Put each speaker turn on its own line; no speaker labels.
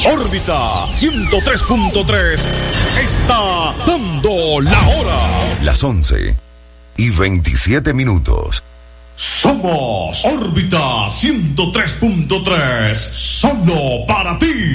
Órbita 103.3 está dando la hora.
Las 11:27.
Somos Órbita 103.3, solo para ti.